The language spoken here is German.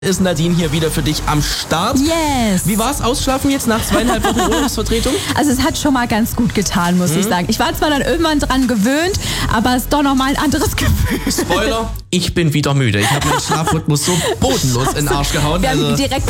Ist Nadine hier wieder für dich am Start. Yes! Wie war's ausschlafen jetzt nach 2,5 Wochen Urlaubsvertretung? Also es hat schon mal ganz gut getan, muss ich sagen. Ich war zwar dann irgendwann dran gewöhnt, aber es ist doch nochmal ein anderes Gefühl. Spoiler, ich bin wieder müde. Ich habe meinen Schlafrhythmus so bodenlos in den Arsch gehauen. Wir haben direkt